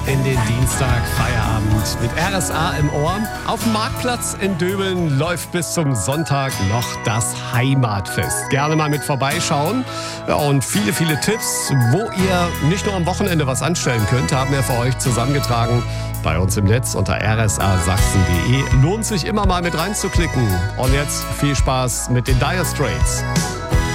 in den Dienstag Feierabend mit RSA im Ohr. Auf dem Marktplatz in Döbeln läuft bis zum Sonntag noch das Heimatfest. Gerne mal mit vorbeischauen. Ja, und viele, viele Tipps, wo ihr nicht nur am Wochenende was anstellen könnt, haben wir für euch zusammengetragen bei uns im Netz unter rsasachsen.de. Lohnt sich immer mal mit reinzuklicken. Und jetzt viel Spaß mit den Dire Straits.